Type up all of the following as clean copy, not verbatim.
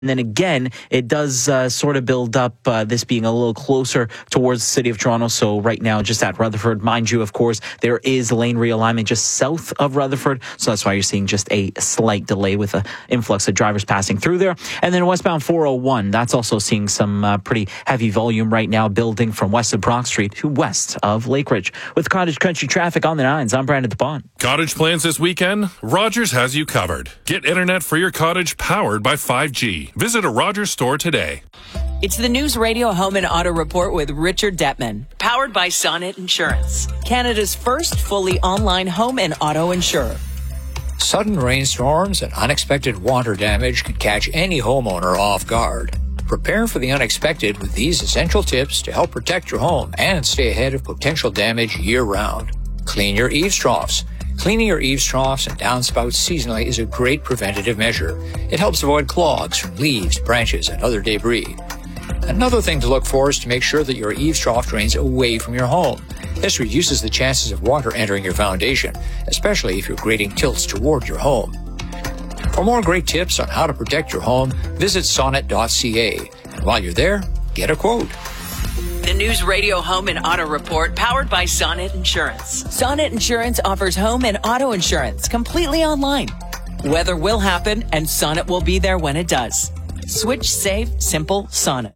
And then again, it does sort of build up, this being a little closer towards the city of Toronto. So right now, just at Rutherford, mind you, of course, there is lane realignment just south of Rutherford. So that's why you're seeing just a slight delay with an influx of drivers passing through there. And then westbound 401, that's also seeing some pretty heavy volume right now, building from west of Brock Street to west of Lakeridge. With Cottage Country traffic on the 9s, I'm Brandon DePont. Cottage plans this weekend? Rogers has you covered. Get internet for your cottage powered by 5G. Visit a Rogers store today. It's the News Radio Home and Auto Report with Richard Detman, powered by Sonnet Insurance, Canada's first fully online home and auto insurer. Sudden rainstorms and unexpected water damage can catch any homeowner off guard. Prepare for the unexpected with these essential tips to help protect your home and stay ahead of potential damage year-round. Clean your eaves troughs. Cleaning your eaves troughs and downspouts seasonally is a great preventative measure. It helps avoid clogs from leaves, branches, and other debris. Another thing to look for is to make sure that your eaves trough drains away from your home. This reduces the chances of water entering your foundation, especially if your grading tilts toward your home. For more great tips on how to protect your home, visit sonnet.ca. And while you're there, get a quote. The News Radio Home and Auto Report, powered by Sonnet Insurance. Sonnet Insurance offers home and auto insurance completely online. Weather will happen, and Sonnet will be there when it does. Switch safe, simple, Sonnet.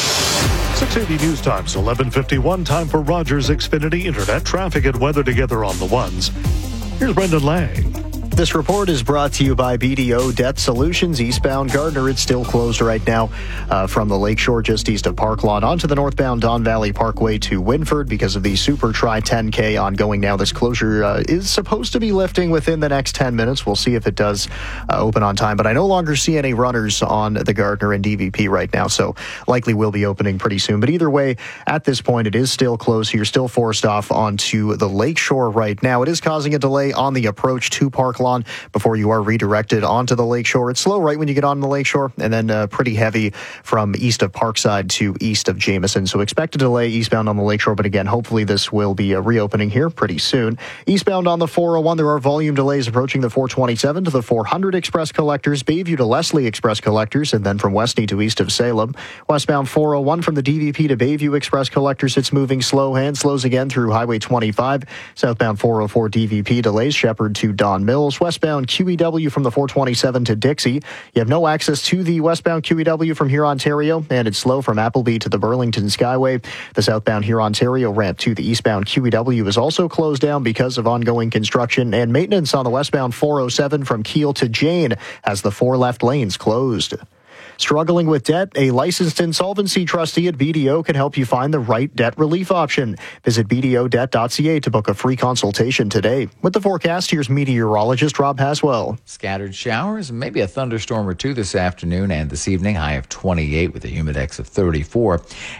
680 News Times, 11:51. Time for Rogers Xfinity Internet traffic and weather together on the ones. Here's Brendan Lang. This report is brought to you by BDO Debt Solutions. Eastbound Gardner, it's still closed right now from the Lakeshore just east of Park Lawn onto the northbound Don Valley Parkway to Winford because of the Super Tri 10K ongoing now. This closure is supposed to be lifting within the next 10 minutes. We'll see if it does open on time, but I no longer see any runners on the Gardner and DVP right now, so likely will be opening pretty soon. But either way, at this point, it is still closed, so you're still forced off onto the Lakeshore right now. It is causing a delay on the approach to Park Lawn before you are redirected onto the Lakeshore. It's slow right when you get on the Lakeshore, and then pretty heavy from east of Parkside to east of Jameson. So expect a delay eastbound on the Lakeshore, but again, hopefully this will be reopening here pretty soon. Eastbound on the 401, there are volume delays approaching the 427 to the 400 Express Collectors, Bayview to Leslie Express Collectors, and then from Westney to east of Salem. Westbound 401 from the DVP to Bayview Express Collectors, it's moving slow and slows again through Highway 25. Southbound 404 DVP delays Shepherd to Don Mills. Westbound QEW from the 427 to Dixie. You have no access to the westbound QEW from Hurontario, and it's slow from Appleby to the Burlington Skyway. The southbound Hurontario ramp to the eastbound QEW is also closed down because of ongoing construction and maintenance on the westbound 407 from Keele to Jane as the 4 left lanes closed. Struggling with debt? A licensed insolvency trustee at BDO can help you find the right debt relief option. Visit bdodebt.ca to book a free consultation today. With the forecast, here's meteorologist Rob Haswell. Scattered showers, maybe a thunderstorm or two this afternoon and this evening. High of 28 with a humidex of 34.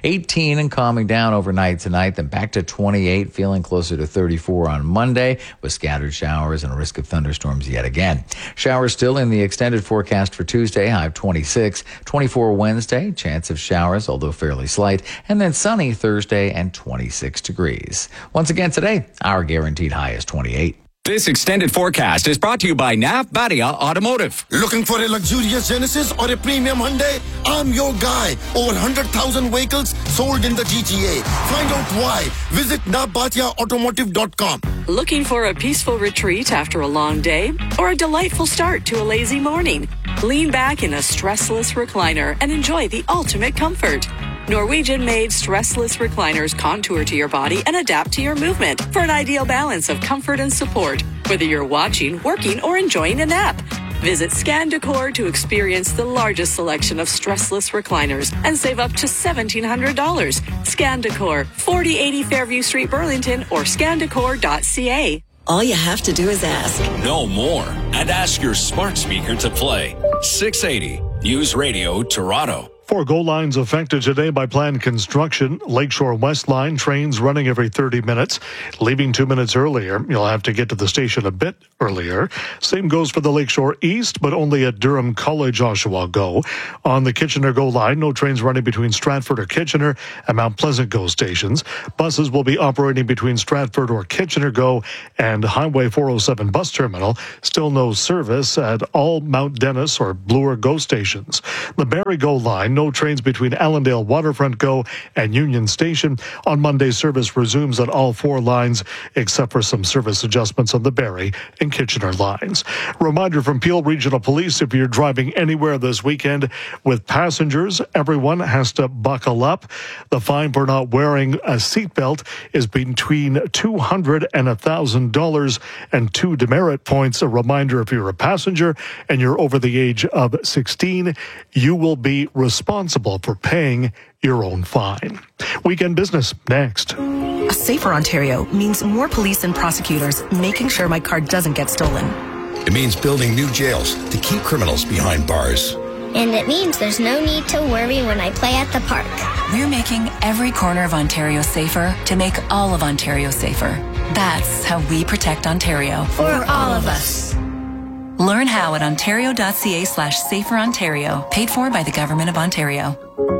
18 and calming down overnight tonight, then back to 28, feeling closer to 34 on Monday with scattered showers and a risk of thunderstorms yet again. Showers still in the extended forecast for Tuesday, high of 26. 24 Wednesday, chance of showers, although fairly slight, and then sunny Thursday and 26 degrees. Once again today, our guaranteed high is 28. This extended forecast is brought to you by Nav Badia Automotive. Looking for a luxurious Genesis or a premium Hyundai? I'm your guy. Over 100,000 vehicles sold in the GTA. Find out why. Visit navbatiaautomotive.com. Looking for a peaceful retreat after a long day or a delightful start to a lazy morning? Lean back in a stressless recliner and enjoy the ultimate comfort. Norwegian-made stressless recliners contour to your body and adapt to your movement for an ideal balance of comfort and support, whether you're watching, working, or enjoying a nap. Visit Scan Decor to experience the largest selection of stressless recliners and save up to $1,700. Scan Decor, 4080 Fairview Street, Burlington, or scandecor.ca. All you have to do is ask. No more. And ask your smart speaker to play 680 News Radio Toronto. 4 GO lines affected today by planned construction. Lakeshore West Line trains running every 30 minutes, leaving 2 minutes earlier. You'll have to get to the station a bit earlier. Same goes for the Lakeshore East, but only at Durham College Oshawa GO. On the Kitchener GO line, no trains running between Stratford or Kitchener and Mount Pleasant GO stations. Buses will be operating between Stratford or Kitchener GO and Highway 407 bus terminal. Still no service at all Mount Dennis or Bloor GO stations. The Barrie GO line, no trains between Allendale Waterfront GO and Union Station. On Monday, service resumes on all 4 lines, except for some service adjustments on the Barrie and Kitchener lines. Reminder from Peel Regional Police, if you're driving anywhere this weekend with passengers, everyone has to buckle up. The fine for not wearing a seatbelt is between $200 and $1,000 and 2 demerit points. A reminder, if you're a passenger and you're over the age of 16, you will be responsible for paying your own fine. Weekend Business next. A safer Ontario means more police and prosecutors making sure my car doesn't get stolen. It means building new jails to keep criminals behind bars. And it means there's no need to worry when I play at the park. We're making every corner of Ontario safer to make all of Ontario safer. That's how we protect Ontario. For all of us. Learn how at ontario.ca/saferontario. Paid for by the Government of Ontario.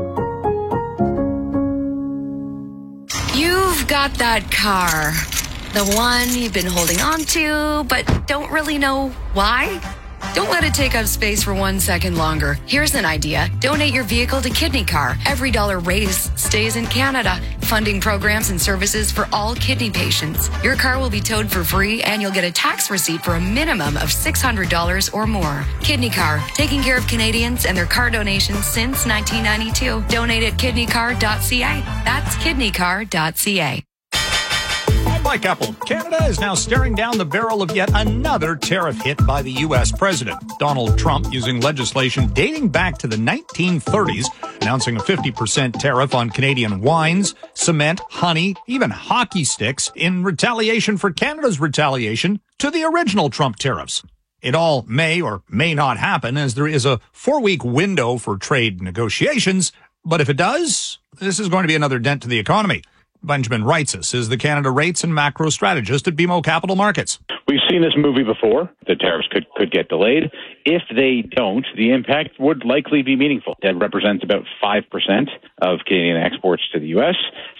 You've got that car. The one you've been holding on to, but don't really know why? Don't let it take up space for 1 second longer. Here's an idea. Donate your vehicle to Kidney Car. Every dollar raised stays in Canada, funding programs and services for all kidney patients. Your car will be towed for free, and you'll get a tax receipt for a minimum of $600 or more. Kidney Car, taking care of Canadians and their car donations since 1992. Donate at kidneycar.ca. That's kidneycar.ca. Mike Apple. Canada is now staring down the barrel of yet another tariff hit by the U.S. president. Donald Trump, using legislation dating back to the 1930s, announcing a 50% tariff on Canadian wines, cement, honey, even hockey sticks in retaliation for Canada's retaliation to the original Trump tariffs. It all may or may not happen, as there is a 4-week window for trade negotiations. But if it does, this is going to be another dent to the economy. Benjamin Reitzes is the Canada rates and macro strategist at BMO Capital Markets. We've seen this movie before. The tariffs could get delayed. If they don't, the impact would likely be meaningful. That represents about 5% of Canadian exports to the U.S.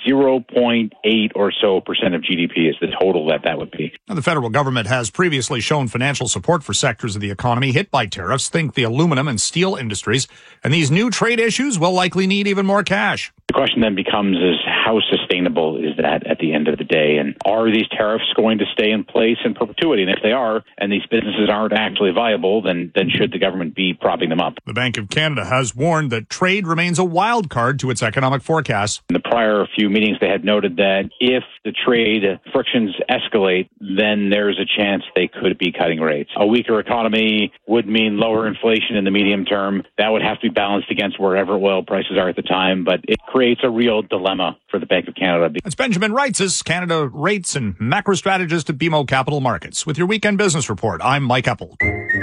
0.8 or so percent of GDP is the total that would be. Now, the federal government has previously shown financial support for sectors of the economy hit by tariffs. Think the aluminum and steel industries. And these new trade issues will likely need even more cash. The question then becomes is how sustainable is that at the end of the day? And are these tariffs going to stay in place in perpetuity? And if they are, and these businesses aren't actually viable, then should the government be propping them up? The Bank of Canada has warned that trade remains a wild card to its economic forecasts. In the prior few meetings, they had noted that if the trade frictions escalate, then there's a chance they could be cutting rates. A weaker economy would mean lower inflation in the medium term. That would have to be balanced against wherever oil prices are at the time, but it creates a real dilemma for the Bank of Canada. That's Benjamin Reitzes, Canada rates and macro strategist at BMO Capital Markets. With your Weekend Business Report, I'm Mike Apple.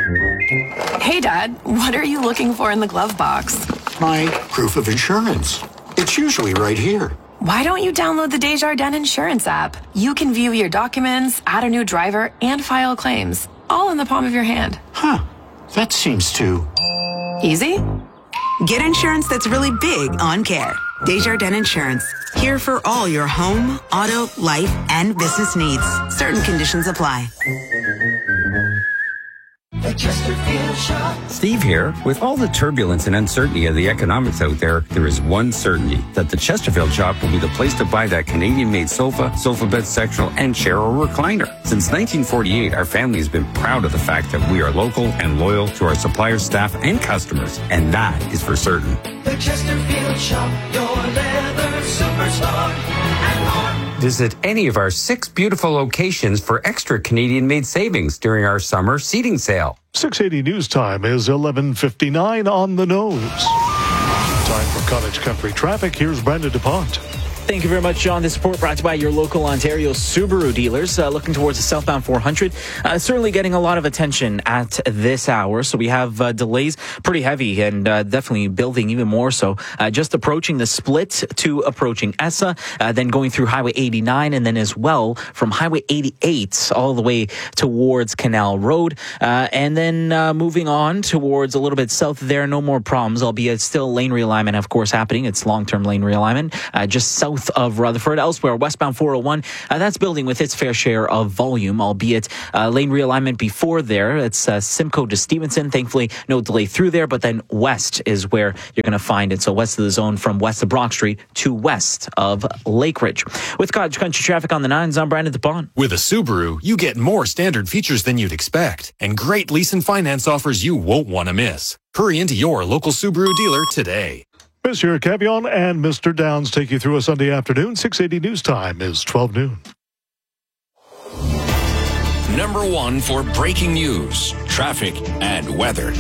Hey, Dad, what are you looking for in the glove box? My proof of insurance. It's usually right here. Why don't you download the Desjardins Insurance app? You can view your documents, add a new driver, and file claims, all in the palm of your hand. Huh. That seems too easy. Get insurance that's really big on care. Desjardins Insurance. Here for all your home, auto, life, and business needs. Certain conditions apply. The Chesterfield Shop. Steve here. With all the turbulence and uncertainty of the economics out there is one certainty, that the Chesterfield Shop will be the place to buy that Canadian-made sofa bed sectional, and chair or recliner. Since 1948, our family has been proud of the fact that we are local and loyal to our suppliers, staff, and customers, and that is for certain. The Chesterfield Shop, your leather superstar, and more. Visit any of our 6 beautiful locations for extra Canadian-made savings during our summer seating sale. 680 News Time is 11:59 on the nose. Time for Cottage Country traffic. Here's Brenda DuPont. Thank you very much, John. This report brought to you by your local Ontario Subaru dealers. Looking towards the southbound 400. Certainly getting a lot of attention at this hour. So we have delays pretty heavy and definitely building even more so. Just approaching the split to approaching ESSA, then going through Highway 89, and then as well from Highway 88 all the way towards Canal Road. And then moving on towards a little bit south there, no more problems, albeit still lane realignment, of course, happening. It's long-term lane realignment. Just south of Rutherford. Elsewhere, westbound 401, that's building with its fair share of volume, albeit lane realignment before there. It's Simcoe to Stevenson. Thankfully, no delay through there, but then west is where you're going to find it. So west of the zone from west of Brock Street to west of Lake Ridge. With Cottage Country Traffic on the 9s, I'm Brandon DePon. With a Subaru, you get more standard features than you'd expect and great lease and finance offers you won't want to miss. Hurry into your local Subaru dealer today. Monsieur Cavion and Mr. Downs take you through a Sunday afternoon. 680 news time is 12 noon. Number one for breaking news, traffic, and weather.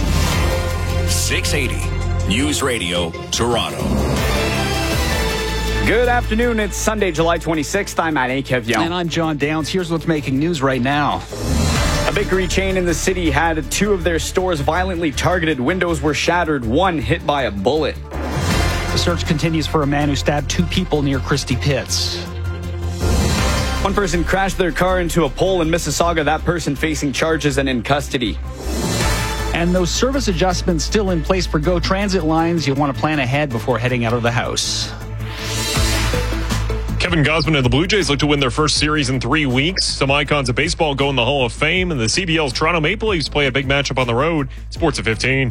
680 News Radio, Toronto. Good afternoon. It's Sunday, July 26th. I'm Alain Cavion. And I'm John Downs. Here's what's making news right now. A bakery chain in the city had two of their stores violently targeted. Windows were shattered, one hit by a bullet. The search continues for a man who stabbed two people near Christie Pitts. One person crashed their car into a pole in Mississauga. That person facing charges and in custody. And those service adjustments still in place for GO Transit lines. You'll want to plan ahead before heading out of the house. Kevin Gausman and the Blue Jays look to win their first series in 3 weeks. Some icons of baseball go in the Hall of Fame, and the CBL's Toronto Maple Leafs play a big matchup on the road. Sports at 15.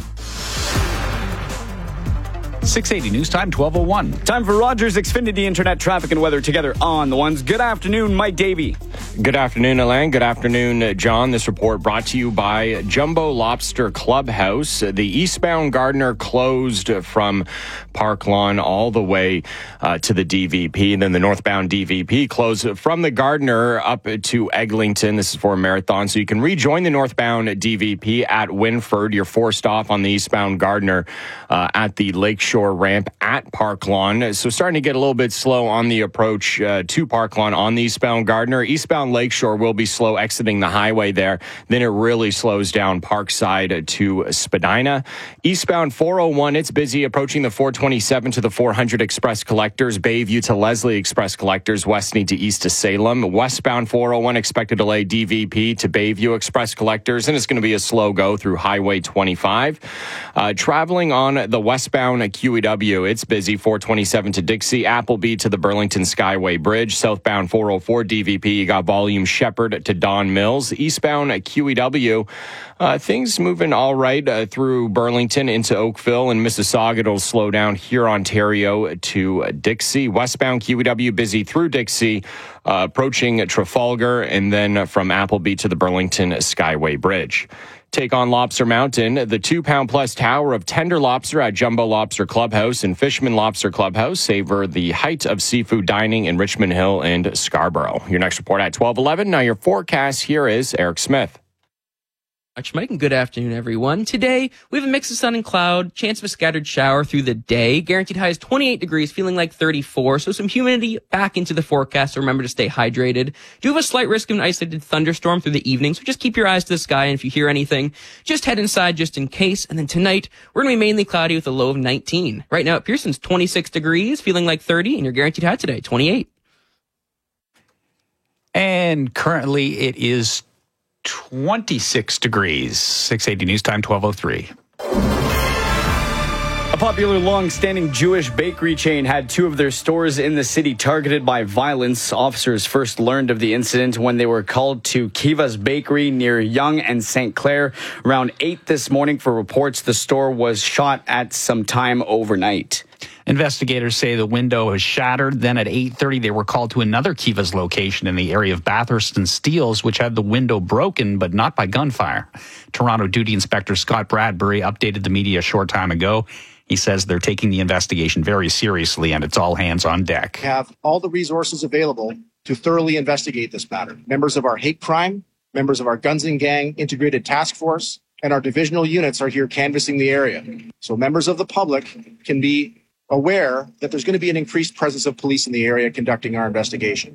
680 news time, 12:01. Time for Rogers Xfinity Internet traffic and weather together on the ones. Good afternoon, Mike Davey. Good afternoon, Alain. Good afternoon, John. This report brought to you by Jumbo Lobster Clubhouse. The eastbound Gardiner closed from Park Lawn all the way to the DVP, and then the northbound DVP closed from the Gardiner up to Eglinton. This is for a marathon, so you can rejoin the northbound DVP at Winford. You're forced off on the eastbound Gardiner at the Lakeshore ramp at Park Lawn. So starting to get a little bit slow on the approach to Park Lawn on the eastbound Gardiner. Eastbound Lakeshore will be slow exiting the highway there. Then it really slows down Parkside to Spadina. Eastbound 401, it's busy approaching the 427 to the 400 Express Collectors. Bayview to Leslie Express Collectors. Westney to east to Salem. Westbound 401 expected to delay DVP to Bayview Express Collectors. And it's going to be a slow go through Highway 25. Traveling on the westbound QEW, it's busy 427 to Dixie. Appleby to the Burlington Skyway Bridge. Southbound 404 DVP, you got volume Shepherd to Don Mills. Eastbound QEW, things moving all right through Burlington into Oakville and Mississauga. It'll slow down here, Ontario to Dixie. Westbound QEW busy through Dixie, approaching Trafalgar, and then from Appleby to the Burlington Skyway Bridge. Take on Lobster Mountain, the 2-pound plus tower of tender lobster at Jumbo Lobster Clubhouse and Fishman Lobster Clubhouse. Savor the height of seafood dining in Richmond Hill and Scarborough. Your next report at 12:11. Now your forecast, here is Eric Smith. Mike, and good afternoon, everyone. Today, we have a mix of sun and cloud, chance of a scattered shower through the day. Guaranteed high is 28 degrees, feeling like 34. So some humidity back into the forecast. So remember to stay hydrated. Do have a slight risk of an isolated thunderstorm through the evening. So just keep your eyes to the sky. And if you hear anything, just head inside just in case. And then tonight, we're going to be mainly cloudy with a low of 19. Right now at Pearson's 26 degrees, feeling like 30. And your guaranteed high today, 28. And currently it is 26 degrees. 680 news time, 12:03. A popular long-standing Jewish bakery chain had two of their stores in the city targeted by violence. Officers first learned of the incident when they were called to Kiva's Bakery near Yonge and St. Clair around 8 this morning for reports the store was shot at some time overnight. Investigators say the window was shattered. Then at 8:30, they were called to another Kiva's location in the area of Bathurst and Steeles, which had the window broken, but not by gunfire. Toronto Duty Inspector Scott Bradbury updated the media a short time ago. He says they're taking the investigation very seriously, and it's all hands on deck. We have all the resources available to thoroughly investigate this matter. Members of our hate crime, members of our Guns and Gang Integrated Task Force, and our divisional units are here canvassing the area. So members of the public can be aware that there's going to be an increased presence of police in the area conducting our investigation.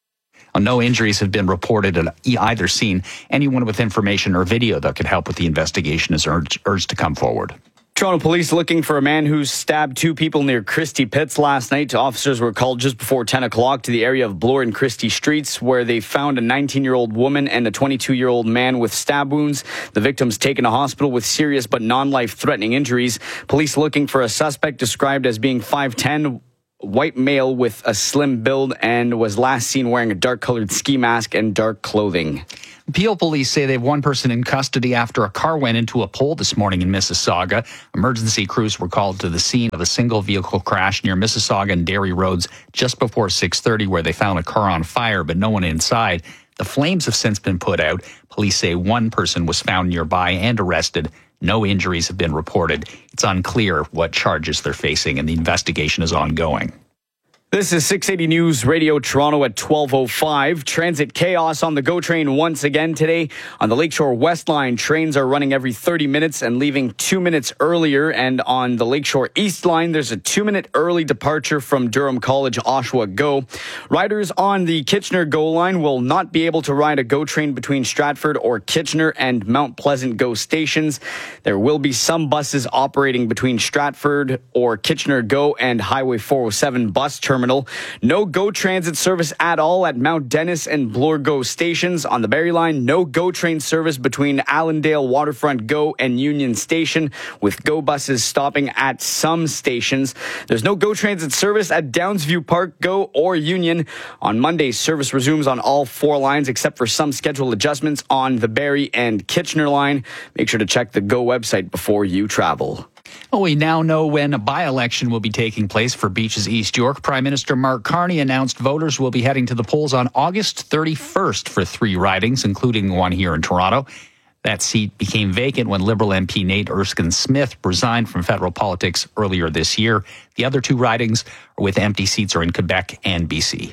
No injuries have been reported at either scene. Anyone with information or video that could help with the investigation is urged to come forward. Toronto police looking for a man who stabbed two people near Christie Pits last night. Officers were called just before 10 o'clock to the area of Bloor and Christie Streets, where they found a 19-year-old woman and a 22-year-old man with stab wounds. The victims taken to hospital with serious but non-life-threatening injuries. Police looking for a suspect described as being 5'10", white male with a slim build, and was last seen wearing a dark-colored ski mask and dark clothing. Peel police say they have one person in custody after a car went into a pole this morning in Mississauga. Emergency crews were called to the scene of a single vehicle crash near Mississauga and Derry Roads just before 6:30, where they found a car on fire but no one inside. The flames have since been put out. Police say one person was found nearby and arrested. No injuries have been reported. It's unclear what charges they're facing, and the investigation is ongoing. This is 680 News Radio Toronto at 12:05. Transit chaos on the GO train once again today. On the Lakeshore West Line, trains are running every 30 minutes and leaving 2 minutes earlier. And on the Lakeshore East Line, there's a 2-minute early departure from Durham College Oshawa GO. Riders on the Kitchener GO line will not be able to ride a GO train between Stratford or Kitchener and Mount Pleasant GO stations. There will be some buses operating between Stratford or Kitchener GO and Highway 407 bus terminal. No GO Transit service at all at Mount Dennis and Bloor GO stations. On the Barrie Line, no GO train service between Allendale Waterfront GO and Union Station, with GO buses stopping at some stations. There's no GO Transit service at Downsview Park GO or Union. On Monday, service resumes on all 4 lines except for some schedule adjustments on the Barrie and Kitchener line. Make sure to check the GO website before you travel. Well, we now know when a by-election will be taking place for Beaches East York. Prime Minister Mark Carney announced voters will be heading to the polls on August 31st for 3 ridings, including one here in Toronto. That seat became vacant when Liberal MP Nate Erskine-Smith resigned from federal politics earlier this year. The other 2 ridings with empty seats are in Quebec and BC.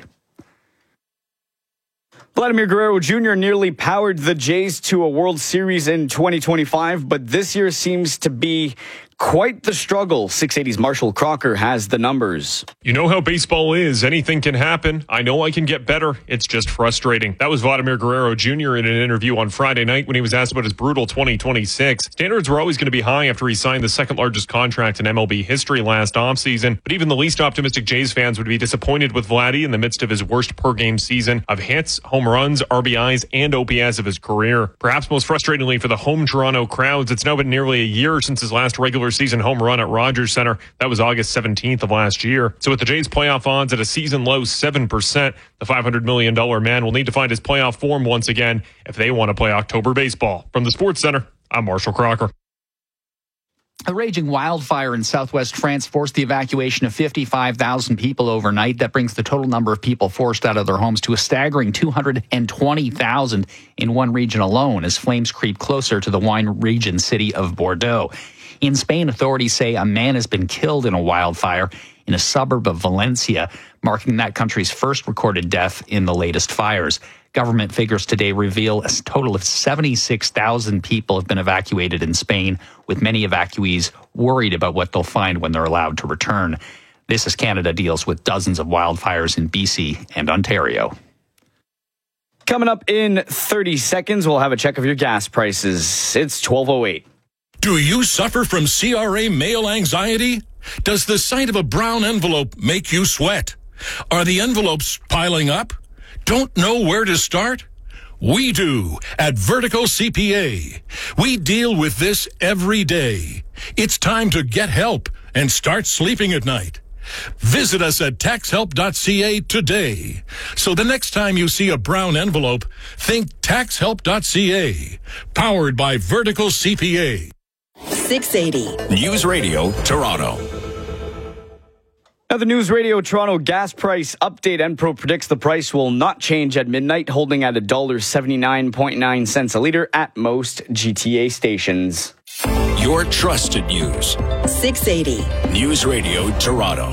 Vladimir Guerrero Jr. nearly powered the Jays to a World Series in 2025, but this year seems to be quite the struggle. 680's Marshall Crocker has the numbers. You know how baseball is. Anything can happen. I know I can get better. It's just frustrating. That was Vladimir Guerrero Jr. in an interview on Friday night when he was asked about his brutal 2026. Standards were always going to be high after he signed the second largest contract in MLB history last offseason. But even the least optimistic Jays fans would be disappointed with Vladdy in the midst of his worst per-game season of hits, home runs, RBIs, and OPS of his career. Perhaps most frustratingly for the home Toronto crowds, it's now been nearly a year since his last regular season home run at Rogers Centre. That was August 17th of last year. So with the Jays playoff odds at a season low 7%, the $500 million man will need to find his playoff form once again if they want to play October baseball. From the Sports Center, I'm Marshall Crocker. A raging wildfire in southwest France forced the evacuation of 55,000 people overnight. That brings the total number of people forced out of their homes to a staggering 220,000 in one region alone as flames creep closer to the wine region city of Bordeaux. In Spain, authorities say a man has been killed in a wildfire in a suburb of Valencia, marking that country's first recorded death in the latest fires. Government figures today reveal a total of 76,000 people have been evacuated in Spain, with many evacuees worried about what they'll find when they're allowed to return. This as Canada deals with dozens of wildfires in BC and Ontario. Coming up in 30 seconds, we'll have a check of your gas prices. It's 12:08. Do you suffer from CRA mail anxiety? Does the sight of a brown envelope make you sweat? Are the envelopes piling up? Don't know where to start? We do at Vertical CPA. We deal with this every day. It's time to get help and start sleeping at night. Visit us at taxhelp.ca today. So the next time you see a brown envelope, think taxhelp.ca. Powered by Vertical CPA. 680 News Radio Toronto. Now, the News Radio Toronto gas price update. Enpro predicts the price will not change at midnight, holding at $1.79.9 a litre at most GTA stations. Your trusted news. 680 News Radio Toronto.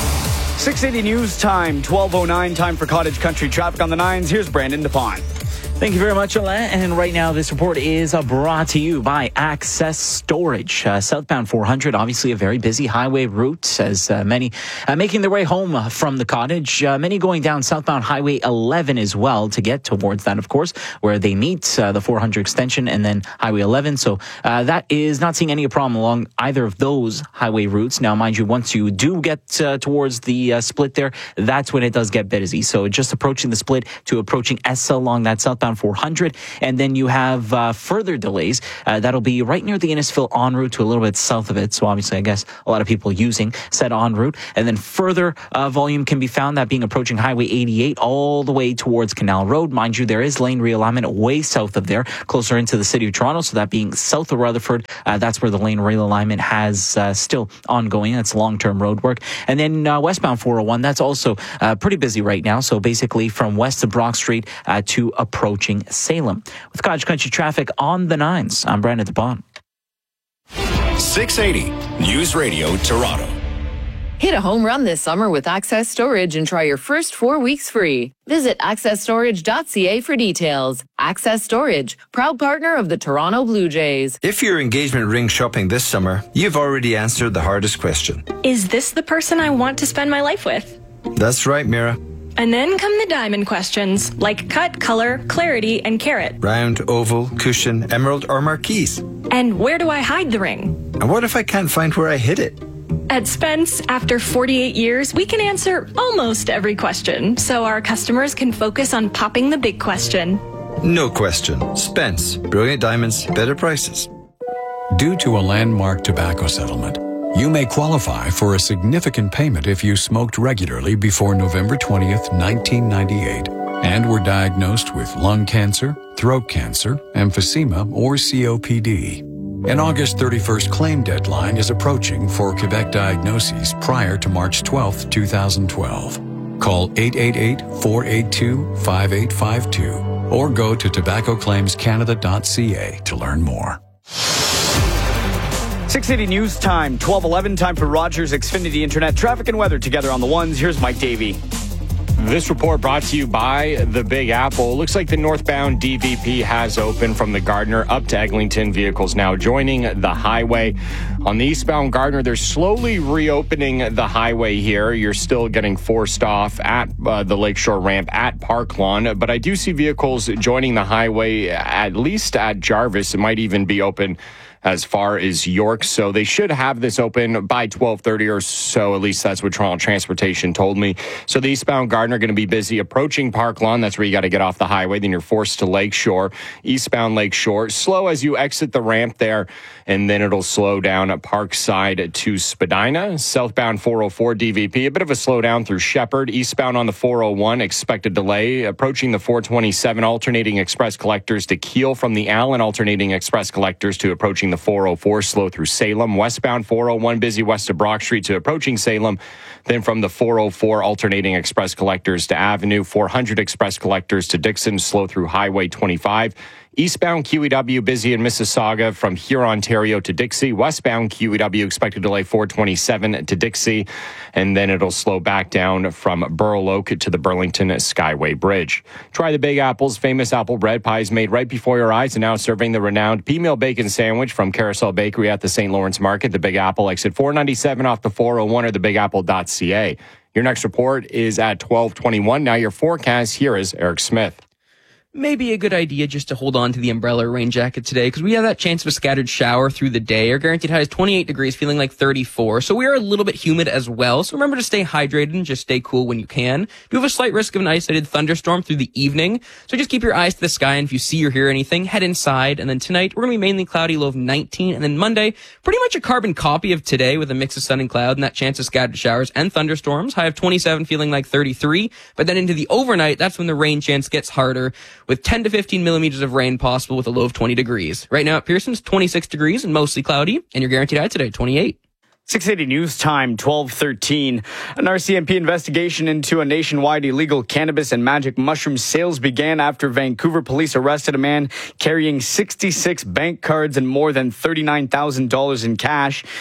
680 News time, 12:09, time for Cottage Country traffic on the 9s. Here's Brandon DePont. Thank you very much, Alain. And right now, this report is brought to you by Access Storage. Southbound 400, obviously a very busy highway route, as many making their way home from the cottage. Many going down southbound Highway 11 as well to get towards that, of course, where they meet the 400 extension and then Highway 11. So that is not seeing any problem along either of those highway routes. Now, mind you, once you do get towards the split there, that's when it does get busy. So just approaching the split to approaching Essa along that southbound 400, and then you have further delays. That'll be right near the Innisfil en route to a little bit south of it. So obviously, I guess a lot of people using said en route. And then further volume can be found, that being approaching Highway 88 all the way towards Canal Road. Mind you, there is lane realignment way south of there, closer into the city of Toronto. So that being south of Rutherford, that's where the lane realignment has still ongoing. That's long-term road work. And then westbound 401, that's also pretty busy right now. So basically from west of Brock Street to approaching Salem. With Cottage Country traffic on the 9s, I'm Brandon DeBon. 680 News Radio Toronto. Hit a home run this summer with Access Storage and try your first 4 weeks free. Visit accessstorage.ca for details. Access Storage, proud partner of the Toronto Blue Jays. If you're engagement ring shopping this summer, you've already answered the hardest question. Is this the person I want to spend my life with? That's right, Mira. And then come the diamond questions, like cut, color, clarity, and carat. Round, oval, cushion, emerald, or marquise. And where do I hide the ring? And what if I can't find where I hid it? At Spence, after 48 years, we can answer almost every question, so our customers can focus on popping the big question. No question. Spence. Brilliant diamonds, better prices. Due to a landmark tobacco settlement, you may qualify for a significant payment if you smoked regularly before November 20th, 1998, and were diagnosed with lung cancer, throat cancer, emphysema, or COPD. An August 31st claim deadline is approaching for Quebec diagnoses prior to March 12th, 2012. Call 888-482-5852 or go to tobaccoclaimscanada.ca to learn more. 680 News Time, 12:11, time for Rogers Xfinity Internet traffic and weather together on the ones. Here's Mike Davey. This report brought to you by the Big Apple. Looks like the northbound DVP has opened from the Gardiner up to Eglinton. Vehicles now joining the highway. On the eastbound Gardiner, they're slowly reopening the highway here. You're still getting forced off at the Lakeshore ramp at Park Lawn, but I do see vehicles joining the highway, at least at Jarvis. It might even be open as far as York. So they should have this open by 12:30 or so. At least that's what Toronto Transportation told me. So the eastbound Gardiner going to be busy approaching Park Lawn. That's where you got to get off the highway. Then you're forced to Lakeshore. Eastbound Lakeshore. Slow as you exit the ramp there. And then it'll slow down at Parkside to Spadina. Southbound 404 DVP. A bit of a slowdown through Shepherd. Eastbound on the 401. Expected delay. Approaching the 427 alternating express collectors to Keele from the Allen alternating express collectors to approaching the 404, slow through Salem. Westbound 401, busy west of Brock Street to approaching Salem. Then from the 404, alternating express collectors to Avenue. 400 express collectors to Dixon, slow through Highway 25. Eastbound QEW busy in Mississauga from Huron, Ontario to Dixie. Westbound QEW expected delay 427 to Dixie. And then it'll slow back down from Burl Oak to the Burlington Skyway Bridge. Try the Big Apple's famous apple bread pies made right before your eyes and now serving the renowned P-Meal Bacon Sandwich from Carousel Bakery at the St. Lawrence Market. The Big Apple, exit 497 off the 401 or thebigapple.ca. Your next report is at 12:21. Now your forecast, here is Eric Smith. Maybe a good idea just to hold on to the umbrella or rain jacket today because we have that chance of a scattered shower through the day. Our guaranteed high is 28 degrees, feeling like 34. So we are a little bit humid as well. So remember to stay hydrated and just stay cool when you can. You have a slight risk of an isolated thunderstorm through the evening. So just keep your eyes to the sky. And if you see or hear anything, head inside. And then tonight, we're going to be mainly cloudy, low of 19. And then Monday, pretty much a carbon copy of today with a mix of sun and cloud and that chance of scattered showers and thunderstorms. High of 27, feeling like 33. But then into the overnight, that's when the rain chance gets harder with 10 to 15 millimeters of rain possible with a low of 20 degrees. Right now at Pearson's, 26 degrees and mostly cloudy. And your guaranteed high today, 28. 680 News Time, 12:13. An RCMP investigation into a nationwide illegal cannabis and magic mushroom sales began after Vancouver police arrested a man carrying 66 bank cards and more than $39,000 in cash.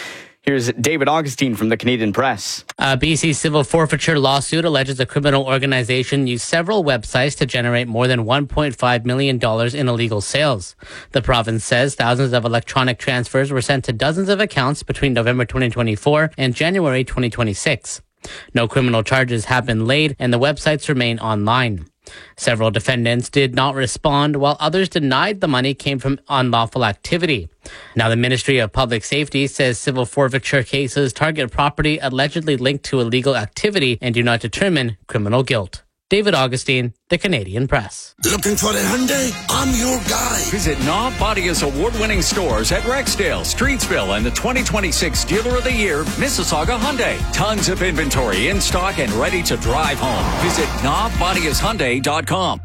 Here's David Augustine from the Canadian Press. A BC civil forfeiture lawsuit alleges a criminal organization used several websites to generate more than $1.5 million in illegal sales. The province says thousands of electronic transfers were sent to dozens of accounts between November 2024 and January 2026. No criminal charges have been laid, and the websites remain online. Several defendants did not respond, while others denied the money came from unlawful activity. Now, the Ministry of Public Safety says civil forfeiture cases target property allegedly linked to illegal activity and do not determine criminal guilt. David Augustine, the Canadian Press. Looking for the Hyundai? I'm your guy. Visit Knob Bodia's award-winning stores at Rexdale, Streetsville, and the 2026 Dealer of the Year, Mississauga Hyundai. Tons of inventory in stock and ready to drive home. Visit knobbodiashyundai.com.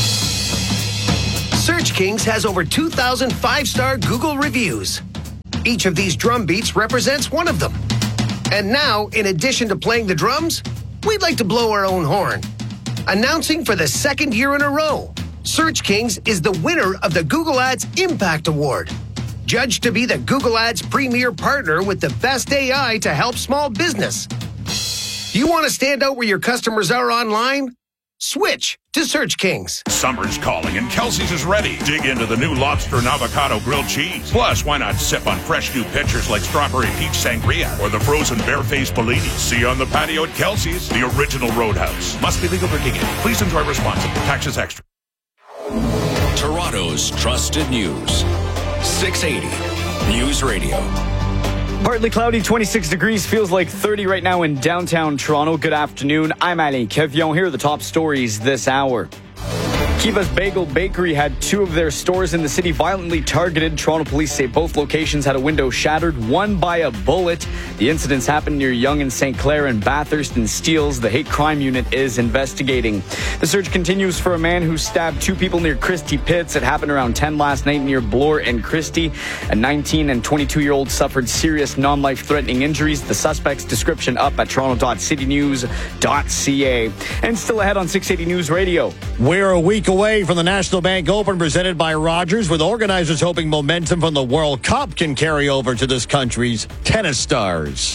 Search Kings has over 2,000 five-star Google reviews. Each of these drum beats represents one of them. And now, in addition to playing the drums, we'd like to blow our own horn. Announcing for the second year in a row, Search Kings is the winner of the Google Ads Impact Award. Judged to be the Google Ads premier partner with the best AI to help small business. Do you want to stand out where your customers are online? Switch to Search Kings. Summer's calling and Kelsey's is ready. Dig into the new lobster and avocado grilled cheese. Plus, why not sip on fresh new pitchers like strawberry peach sangria or the frozen bear-faced Bellini? See you on the patio at Kelsey's, the original Roadhouse. Must be legal drinking age. Please enjoy responsibly. Taxes extra. Toronto's trusted news. 680 News Radio. Partly cloudy, 26 degrees, feels like 30 right now in downtown Toronto. Good afternoon. I'm Alain Kevion. Here are the top stories this hour. Kiva's Bagel Bakery had two of their stores in the city violently targeted. Toronto police say both locations had a window shattered, one by a bullet. The incidents happened near Yonge and St. Clair and Bathurst and Steeles. The hate crime unit is investigating. The search continues for a man who stabbed two people near Christie Pitts. It happened around 10 last night near Bloor and Christie. A 19 and 22-year-old suffered serious non-life-threatening injuries. The suspect's description up at toronto.citynews.ca. And still ahead on 680 News Radio. We're a week away from the National Bank Open presented by Rogers, with organizers hoping momentum from the World Cup can carry over to this country's tennis stars.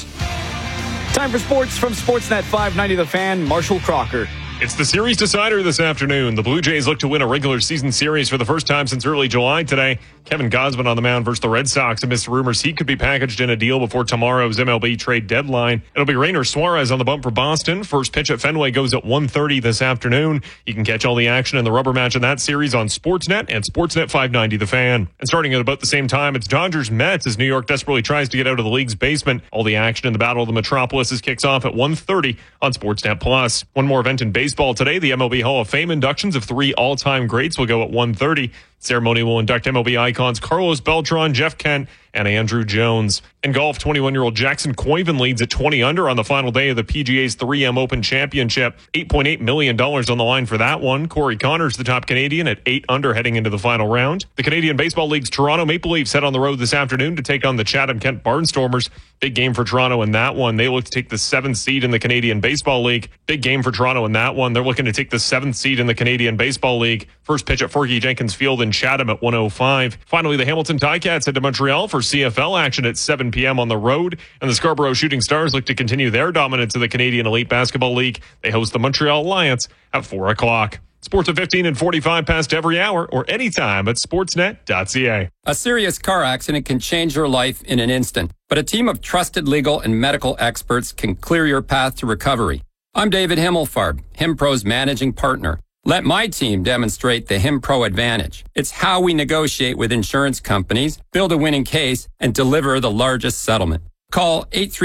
Time for sports from Sportsnet 590 The Fan, Marshall Crocker. It's the series decider this afternoon. The Blue Jays look to win a regular season series for the first time since early July today. Kevin Gausman on the mound versus the Red Sox amidst rumors he could be packaged in a deal before tomorrow's MLB trade deadline. It'll be Rainer Suarez on the bump for Boston. First pitch at Fenway goes at 1:30 this afternoon. You can catch all the action in the rubber match in that series on Sportsnet and Sportsnet 590 The Fan. And starting at about the same time, it's Dodgers-Mets as New York desperately tries to get out of the league's basement. All the action in the Battle of the Metropolises kicks off at 1:30 on Sportsnet Plus. One more event in baseball today. The MLB Hall of Fame inductions of three all-time greats will go at 1:30. Ceremony will induct MLB icons Carlos Beltran, Jeff Kent, and Andrew Jones. In golf, 21-year-old Jackson Koiven leads at 20 under on the final day of the PGA's 3M Open Championship. $8.8 million on the line for that one. Corey Connors, the top Canadian, at 8 under heading into the final round. The Canadian Baseball League's Toronto Maple Leafs head on the road this afternoon to take on the Chatham-Kent Barnstormers. Big game for Toronto in that one. They look to take the 7th seed in the Canadian Baseball League. Big game for Toronto in that one. They're looking to take the 7th seed in the Canadian Baseball League. First pitch at Fergie Jenkins Field in Chatham at 1:05. Finally, the Hamilton Ticats head to Montreal for CFL action at 7 p.m. on the road. And the Scarborough Shooting Stars look to continue their dominance of the Canadian Elite Basketball League. They host the Montreal Alliance at 4 o'clock. Sports at 15 and 45 past every hour or anytime at sportsnet.ca. A serious car accident can change your life in an instant, but a team of trusted legal and medical experts can clear your path to recovery. I'm David Himmelfarb, HimPro's managing partner. Let my team demonstrate the HimPro advantage. It's how we negotiate with insurance companies, build a winning case, and deliver the largest settlement. Call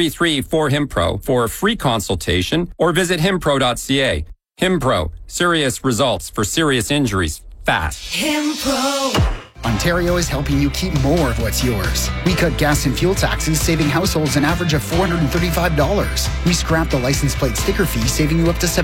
833-4HIMPRO for a free consultation or visit himpro.ca. HimPro, serious results for serious injuries, fast. HimPro. Ontario is helping you keep more of what's yours. We cut gas and fuel taxes, saving households an average of $435. We scrapped the license plate sticker fee, saving you up to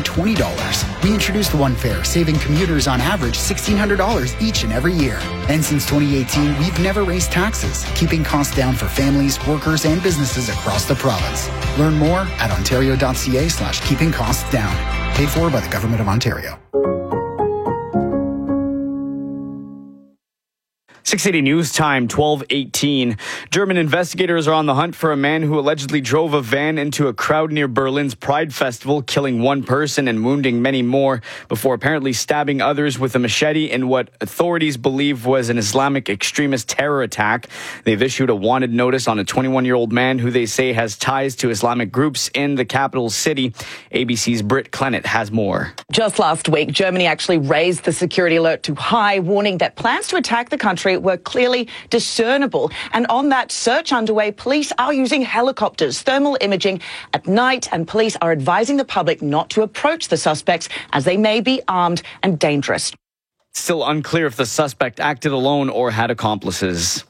$720. We introduced One Fare, saving commuters on average $1,600 each and every year. And since 2018, we've never raised taxes, keeping costs down for families, workers, and businesses across the province. Learn more at ontario.ca/keeping costs down. Paid for by the Government of Ontario. 680 News Time, 12:18. German investigators are on the hunt for a man who allegedly drove a van into a crowd near Berlin's Pride Festival, killing one person and wounding many more, before apparently stabbing others with a machete in what authorities believe was an Islamic extremist terror attack. They've issued a wanted notice on a 21-year-old man who they say has ties to Islamic groups in the capital city. ABC's Britt Clennett has more. Just last week, Germany actually raised the security alert to high, warning that plans to attack the country were clearly discernible. And on that search underway, police are using helicopters, thermal imaging at night, and police are advising the public not to approach the suspects as they may be armed and dangerous. Still unclear if the suspect acted alone or had accomplices.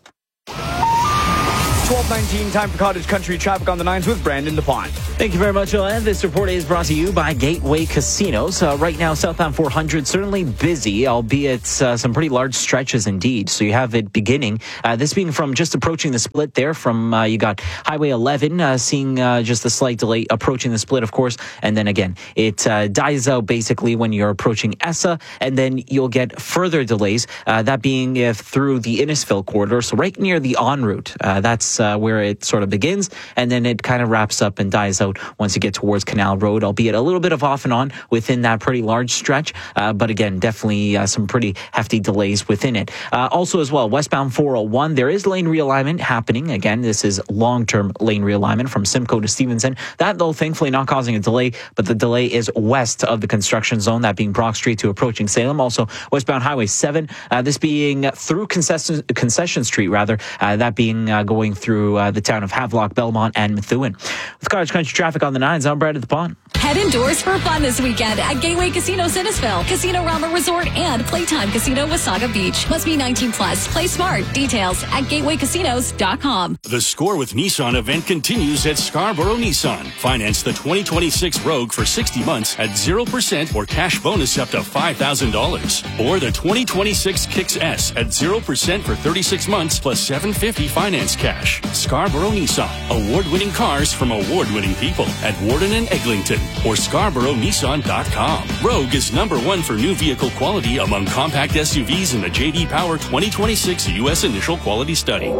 12:19, time for Cottage Country traffic on the 9s with Brandon DuPont. Thank you very much, Joanne. This report is brought to you by Gateway Casinos. Right now, southbound 400, certainly busy, albeit some pretty large stretches indeed. So you have it beginning, this being from just approaching the split there from, you got Highway 11, seeing just a slight delay approaching the split, of course. And then again, it dies out basically when you're approaching ESSA, and then you'll get further delays, that being through the Innisfil corridor. So right near the en route, that's where it sort of begins, and then it kind of wraps up and dies out once you get towards Canal Road, albeit a little bit of off and on within that pretty large stretch. But again, definitely some pretty hefty delays within it. Also as well, westbound 401, there is lane realignment happening. Again, this is long-term lane realignment from Simcoe to Stevenson. That, though, thankfully not causing a delay, but the delay is west of the construction zone, that being Brock Street to approaching Salem. Also, westbound Highway 7, this being through Concession Street, rather, that being going through the town of Havelock, Belmont, and Methuen. With Cottage Country traffic on the 9s, I'm Brad at the Pond. Head indoors for fun this weekend at Gateway Casino Innisfil, Casino Rama Resort, and Playtime Casino Wasaga Beach. Must be 18 plus. Play smart. Details at gatewaycasinos.com. The Score with Nissan event continues at Scarborough Nissan. Finance the 2026 Rogue for 60 months at 0% or cash bonus up to $5,000. Or the 2026 Kicks S at 0% for 36 months plus $750 finance cash. Scarborough Nissan. Award-winning cars from award-winning people at Warden and Eglinton or ScarboroughNissan.com. Rogue is #1 for new vehicle quality among compact SUVs in the J.D. Power 2026 U.S. Initial Quality Study.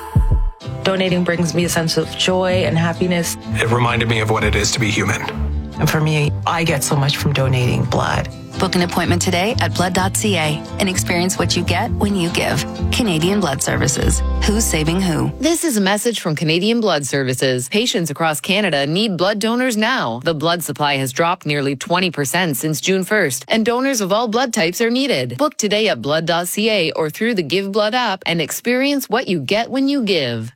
Donating brings me a sense of joy and happiness. It reminded me of what it is to be human. And for me, I get so much from donating blood. Book an appointment today at blood.ca and experience what you get when you give. Canadian Blood Services. Who's saving who? This is a message from Canadian Blood Services. Patients across Canada need blood donors now. The blood supply has dropped nearly 20% since June 1st, and donors of all blood types are needed. Book today at blood.ca or through the Give Blood app and experience what you get when you give.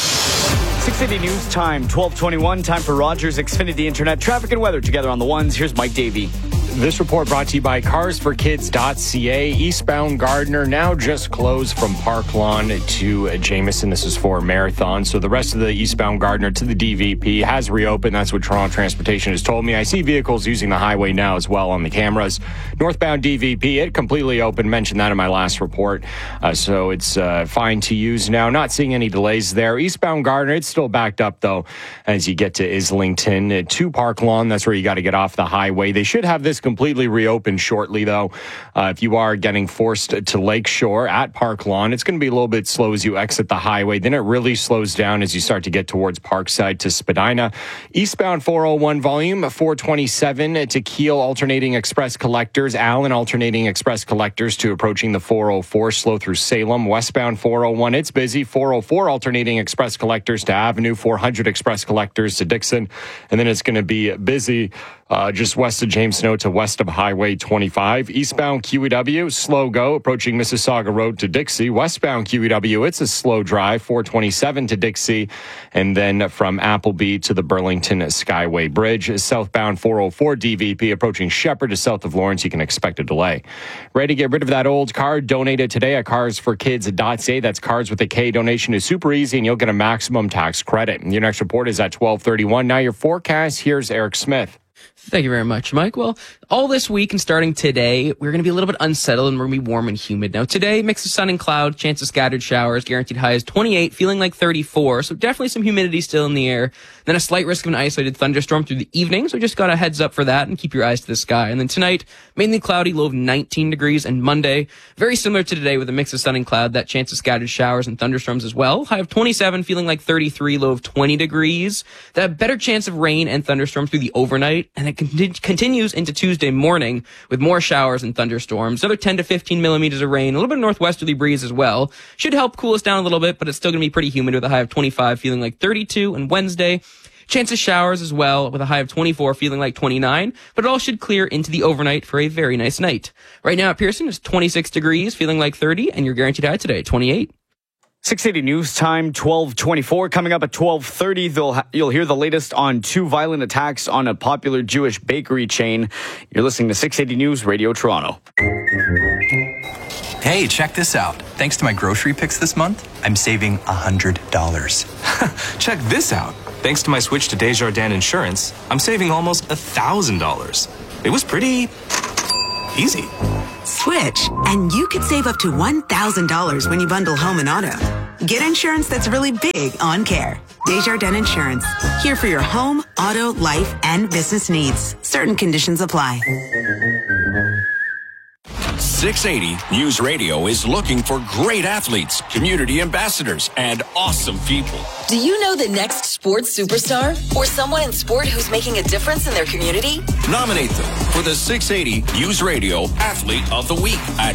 680 News Time, 12:21. Time for Rogers Xfinity Internet traffic and weather together on the 1s. Here's Mike Davey. This report brought to you by carsforkids.ca. Eastbound Gardner now just closed from Park Lawn to Jameson. This is for Marathon. So the rest of the eastbound Gardner to the DVP has reopened. That's what Toronto Transportation has told me. I see vehicles using the highway now as well on the cameras. Northbound DVP, it completely open. Mentioned that in my last report. So it's fine to use now. Not seeing any delays there. Eastbound Gardner, it's still backed up though as you get to Islington to Park Lawn. That's where you got to get off the highway. They should have this completely reopened shortly, though. If you are getting forced to Lakeshore at Park Lawn, it's going to be a little bit slow as you exit the highway. Then it really slows down as you start to get towards Parkside to Spadina. Eastbound 401 volume 427 to Kiel alternating express collectors, Allen alternating express collectors to approaching the 404, slow through Salem. Westbound 401, it's busy. 404 alternating express collectors to Avenue, 400 express collectors to Dixon, and then it's going to be busy just west of James Snow to west of Highway 25. Eastbound QEW, slow go, approaching Mississauga Road to Dixie. Westbound QEW, it's a slow drive, 427 to Dixie, and then from Appleby to the Burlington Skyway Bridge. Southbound 404 DVP, approaching Shepherd to south of Lawrence, you can expect a delay. Ready to get rid of that old car? Donate it today at carsforkids.ca. That's Cars with a K. Donation is super easy, and you'll get a maximum tax credit. Your next report is at 12:31. Now your forecast, here's Eric Smith. Thank you very much, Mike. Well, all this week and starting today, we're going to be a little bit unsettled and we're going to be warm and humid. Now, today, mix of sun and cloud, chance of scattered showers, guaranteed high is 28, feeling like 34. So definitely some humidity still in the air. Then a slight risk of an isolated thunderstorm through the evening. So just got a heads up for that and keep your eyes to the sky. And then tonight, mainly cloudy, low of 19 degrees. And Monday, very similar to today with a mix of sun and cloud, that chance of scattered showers and thunderstorms as well. High of 27, feeling like 33, low of 20 degrees. That better chance of rain and thunderstorms through the overnight. And it continues into Tuesday morning with more showers and thunderstorms. Another 10 to 15 millimeters of rain, a little bit of northwesterly breeze as well. Should help cool us down a little bit, but it's still going to be pretty humid with a high of 25, feeling like 32. And Wednesday, chance of showers as well with a high of 24, feeling like 29. But it all should clear into the overnight for a very nice night. Right now at Pearson, it's 26 degrees, feeling like 30, and your guaranteed high today, 28. 680 news time, 12:24. Coming up at 12:30, you'll hear the latest on 2 violent attacks on a popular Jewish bakery chain. You're listening to 680 News Radio Toronto. Hey, check this out. Thanks to my grocery picks this month, I'm saving $100. Check this out. Thanks to my switch to Desjardins Insurance, I'm saving almost $1,000. It was pretty easy. Switch, and you could save up to $1,000 when you bundle home and auto. Get insurance that's really big on care. Desjardins Insurance, here for your home, auto, life, and business needs. Certain conditions apply. 680 News Radio is looking for great athletes, community ambassadors, and awesome people. Do you know the next sports superstar? Or someone in sport who's making a difference in their community? Nominate them for the 680 News Radio Athlete of the Week at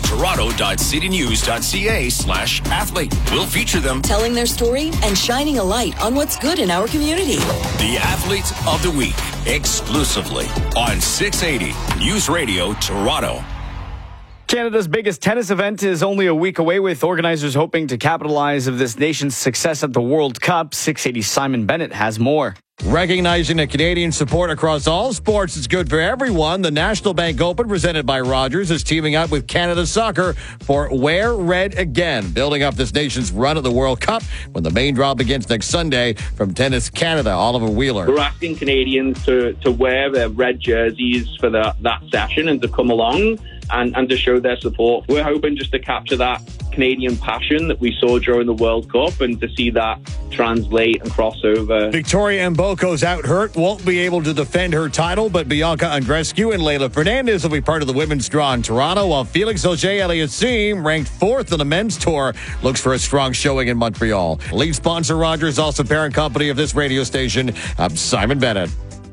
toronto.citynews.ca/athlete. We'll feature them telling their story and shining a light on what's good in our community. The Athlete of the Week, exclusively on 680 News Radio Toronto. Canada's biggest tennis event is only a week away, with organizers hoping to capitalize of this nation's success at the World Cup. 680 Simon Bennett has more. Recognizing that Canadian support across all sports is good for everyone, the National Bank Open, presented by Rogers, is teaming up with Canada Soccer for Wear Red Again, building up this nation's run at the World Cup when the main draw begins next Sunday. From Tennis Canada, Oliver Wheeler. We're asking Canadians to wear their red jerseys for that session and to come along and to show their support. We're hoping just to capture that Canadian passion that we saw during the World Cup and to see that translate and cross over. Victoria Mboko's out hurt, won't be able to defend her title, but Bianca Andreescu and Leylah Fernandez will be part of the women's draw in Toronto, while Felix Auger-Aliassime, ranked 4th in the men's tour, looks for a strong showing in Montreal. Lead sponsor Rogers, also parent company of this radio station. I'm Simon Bennett.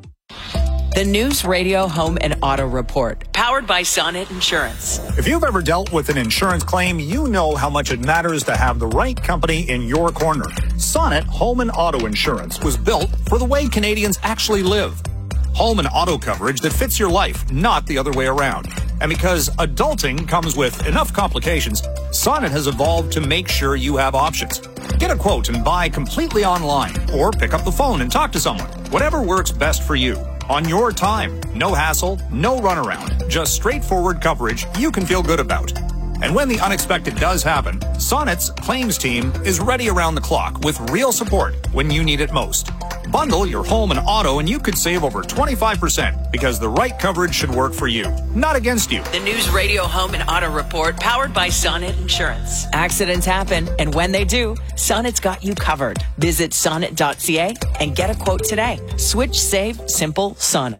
The News Radio Home and Auto Report, powered by Sonnet Insurance. If you've ever dealt with an insurance claim, you know how much it matters to have the right company in your corner. Sonnet Home and Auto Insurance was built for the way Canadians actually live. Home and auto coverage that fits your life, not the other way around. And because adulting comes with enough complications, Sonnet has evolved to make sure you have options. Get a quote and buy completely online, or pick up the phone and talk to someone. Whatever works best for you. On your time. No hassle, no runaround. Just straightforward coverage you can feel good about. And when the unexpected does happen, Sonnet's claims team is ready around the clock with real support when you need it most. Bundle your home and auto and you could save over 25% because the right coverage should work for you, not against you. The News Radio Home and Auto Report, powered by Sonnet Insurance. Accidents happen, and when they do, Sonnet's got you covered. Visit sonnet.ca and get a quote today. Switch, save, simple, Sonnet.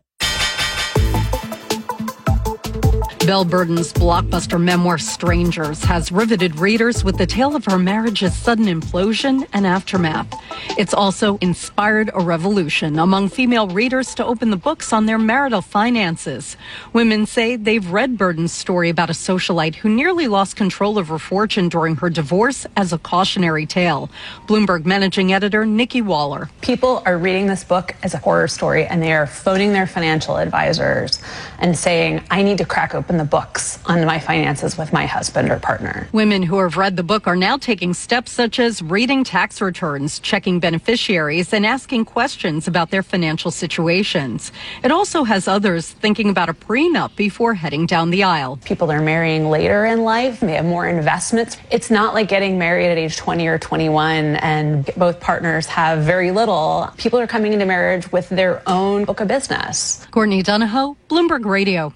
Belle Burden's blockbuster memoir Strangers has riveted readers with the tale of her marriage's sudden implosion and aftermath. It's also inspired a revolution among female readers to open the books on their marital finances. Women say they've read Burden's story about a socialite who nearly lost control of her fortune during her divorce as a cautionary tale. Bloomberg managing editor Nikki Waller. People are reading this book as a horror story, and they are phoning their financial advisors and saying, I need to crack open open the books on my finances with my husband or partner. Women who have read the book are now taking steps such as reading tax returns, checking beneficiaries, and asking questions about their financial situations. It also has others thinking about a prenup before heading down the aisle. People are marrying later in life. They have more investments. It's not like getting married at age 20 or 21 and both partners have very little. People are coming into marriage with their own book of business. Courtney Donahoe, Bloomberg Radio.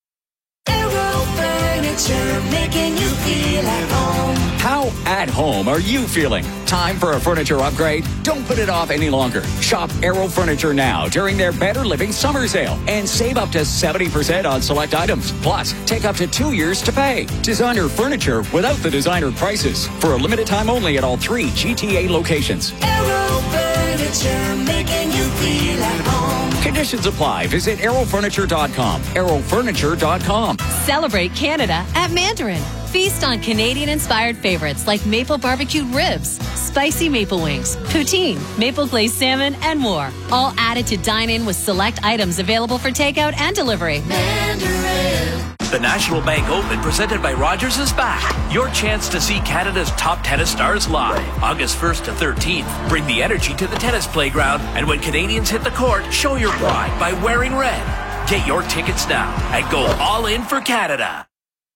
Making you feel at home. How at home are you feeling? Time for a furniture upgrade? Don't put it off any longer. Shop Aero Furniture now during their Better Living Summer Sale and save up to 70% on select items. Plus, take up to 2 years to pay. Designer furniture without the designer prices. For a limited time only at all 3 GTA locations. Aero Furniture, making you feel at home. Conditions apply. Visit aerofurniture.com. aerofurniture.com. Celebrate Canada at Mandarin. Feast on Canadian-inspired favorites like maple barbecued ribs, spicy maple wings, poutine, maple glazed salmon, and more. All added to dine in with select items available for takeout and delivery. Mandarin. The National Bank Open, presented by Rogers, is back. Your chance to see Canada's top tennis stars live. August 1st to 13th. Bring the energy to the tennis playground, and when Canadians hit the court, show your pride by wearing red. Get your tickets now and go all in for Canada.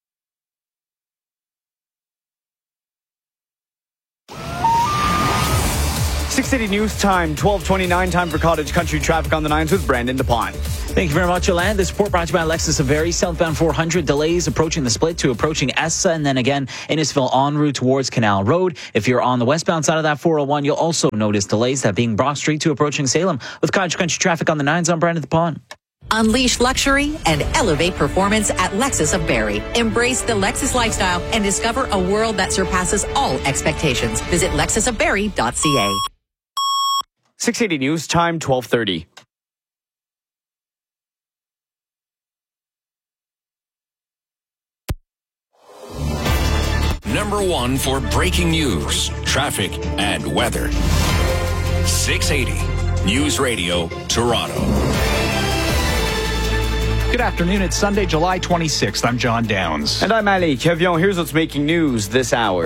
City News time, 12:29, time for Cottage Country traffic on the 9s with Brandon DePont. Thank you very much, Yolande. This report brought to you by Lexus of Barrie. Southbound 400 delays approaching the split to approaching Essa, and then again Innisfil en route towards Canal Road. If you're on the westbound side of that 401, you'll also notice delays, that being Brock Street to approaching Salem. With Cottage Country traffic on the 9s, I'm Brandon DePont. Unleash luxury and elevate performance at Lexus of Barrie. Embrace the Lexus lifestyle and discover a world that surpasses all expectations. Visit lexusofbarrie.ca. 680 News time, 12:30. Number one for breaking news, traffic, and weather. 680 News Radio, Toronto. Good afternoon. It's Sunday, July 26th. I'm John Downs. And I'm Ali Kevion. Here's what's making news this hour.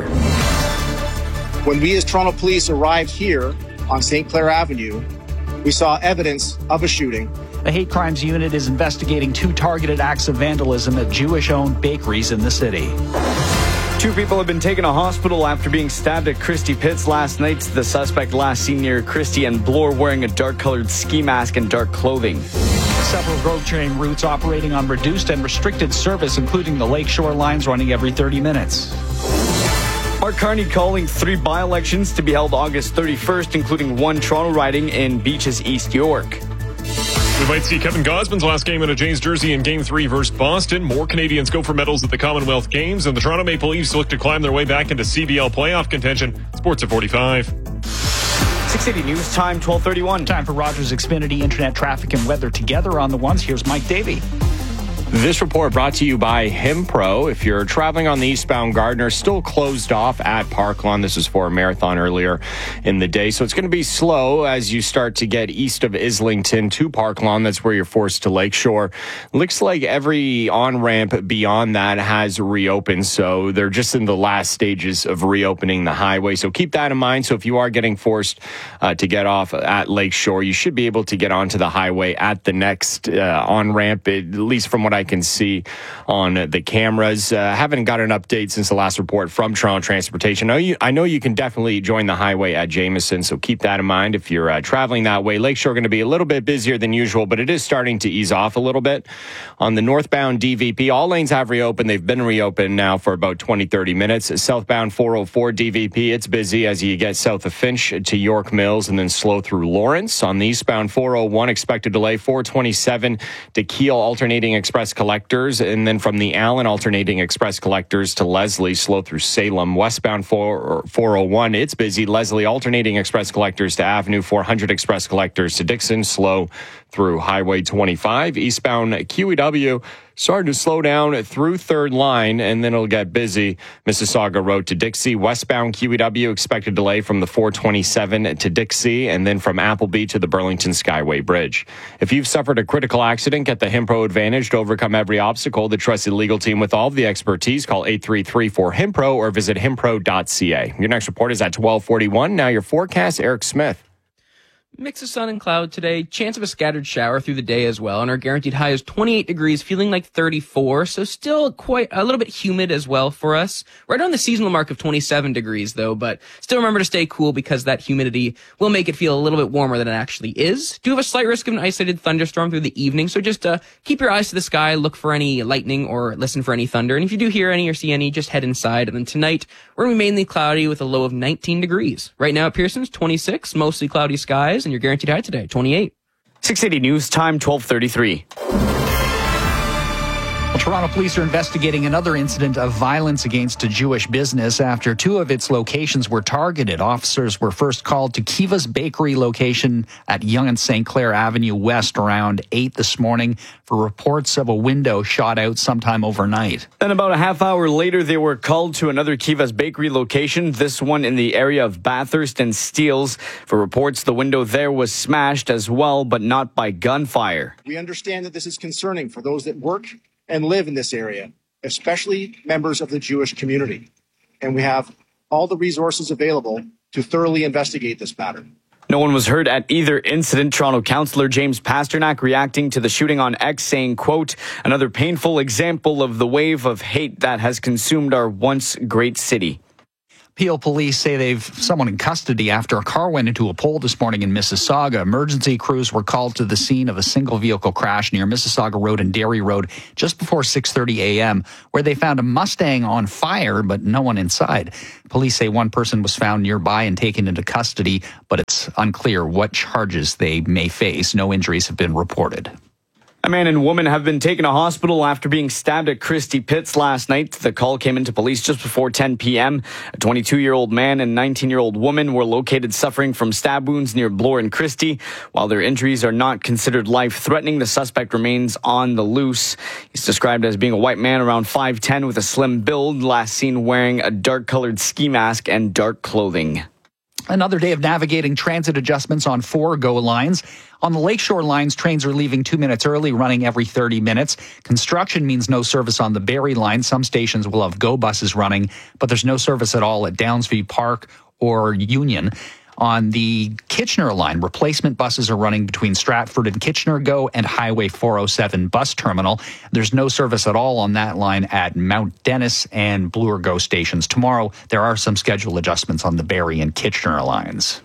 When we as Toronto Police arrived here on St. Clair Avenue, we saw evidence of a shooting. The Hate Crimes Unit is investigating 2 targeted acts of vandalism at Jewish-owned bakeries in the city. 2 people have been taken to hospital after being stabbed at Christie Pitts last night. The suspect last seen near Christie and Bloor wearing a dark-colored ski mask and dark clothing. Several GO train routes operating on reduced and restricted service, including the Lakeshore lines running every 30 minutes. Mark Carney calling 3 by-elections to be held August 31st, including 1 Toronto riding in Beaches East York. We might see Kevin Gosman's last game in a Jays jersey in Game 3 versus Boston. More Canadians go for medals at the Commonwealth Games, and the Toronto Maple Leafs look to climb their way back into CBL playoff contention. Sports at 45. 680 News time, 12:31. Time for Rogers Xfinity Internet traffic and weather together on the ones. Here's Mike Davey. This report brought to you by Himpro. If you're traveling on the eastbound Gardiner, still closed off at Parklawn. This is for a marathon earlier in the day. So it's going to be slow as you start to get east of Islington to Parklawn. That's where you're forced to Lakeshore. Looks like every on-ramp beyond that has reopened. So they're just in the last stages of reopening the highway. So keep that in mind. So if you are getting forced to get off at Lakeshore, you should be able to get onto the highway at the next on-ramp, at least from what I can see on the cameras. Haven't got an update since the last report from Toronto Transportation. I know you can definitely join the highway at Jameson, so keep that in mind if you're traveling that way. Lakeshore going to be a little bit busier than usual, but it is starting to ease off a little bit. On the northbound DVP, all lanes have reopened. They've been reopened now for about 20-30 minutes. Southbound 404 DVP, it's busy as you get south of Finch to York Mills and then slow through Lawrence. On the eastbound 401, expected delay 427 to Kiel alternating express collectors, and then from the Allen alternating express collectors to Leslie, slow through Salem. Westbound 401, it's busy. Leslie alternating express collectors to Avenue, 400 express collectors to Dixon, slow through Highway 25. Eastbound QEW starting to slow down through third line, and then it'll get busy. Mississauga Road to Dixie. Westbound QEW expected delay from the 427 to Dixie, and then from Appleby to the Burlington Skyway Bridge. If you've suffered a critical accident, get the Himpro Advantage to overcome every obstacle. The trusted legal team with all of the expertise. Call 833-4HIMPRO or visit himpro.ca. Your next report is at 12:41. Now your forecast, Eric Smith. Mix of sun and cloud today, chance of a scattered shower through the day as well, and our guaranteed high is 28 degrees, feeling like 34, so still quite a little bit humid as well for us. Right on the seasonal mark of 27 degrees though, but still remember to stay cool because that humidity will make it feel a little bit warmer than it actually is. Do have a slight risk of an isolated thunderstorm through the evening, so just keep your eyes to the sky, look for any lightning or listen for any thunder, and if you do hear any or see any, just head inside. And then tonight, we're going to be mainly cloudy with a low of 19 degrees. Right now at Pearson's, 26, mostly cloudy skies, and your guaranteed high today, 28. 680 News Time, 12:33. Well, Toronto police are investigating another incident of violence against a Jewish business after two of its locations were targeted. Officers were first called to Kiva's Bakery location at Yonge and St. Clair Avenue West around 8 this morning for reports of a window shot out sometime overnight. Then about a half hour later, they were called to another Kiva's Bakery location, this one in the area of Bathurst and Steeles. For reports, the window there was smashed as well, but not by gunfire. We understand that this is concerning for those that work and live in this area, especially members of the Jewish community. And we have all the resources available to thoroughly investigate this matter. No one was hurt at either incident. Toronto councillor James Pasternak reacting to the shooting on X saying, quote, another painful example of the wave of hate that has consumed our once great city. Peel police say they've someone in custody after a car went into a pole this morning in Mississauga. Emergency crews were called to the scene of a single vehicle crash near Mississauga Road and Derry Road just before 6:30 a.m., where they found a Mustang on fire, but no one inside. Police say one person was found nearby and taken into custody, but it's unclear what charges they may face. No injuries have been reported. A man and woman have been taken to hospital after being stabbed at Christie Pitts last night. The call came into police just before 10 p.m. A 22-year-old man and 19-year-old woman were located suffering from stab wounds near Bloor and Christie. While their injuries are not considered life-threatening, the suspect remains on the loose. He's described as being a white man around 5'10" with a slim build, last seen wearing a dark-colored ski mask and dark clothing. Another day of navigating transit adjustments on 4 GO lines. On the Lakeshore lines, trains are leaving 2 minutes early, running every 30 minutes. Construction means no service on the Barrie line. Some stations will have GO buses running, but there's no service at all at Downsview Park or Union. On the Kitchener line, replacement buses are running between Stratford and Kitchener GO and Highway 407 bus terminal. There's no service at all on that line at Mount Dennis and Bloor GO stations. Tomorrow, there are some schedule adjustments on the Barrie and Kitchener lines.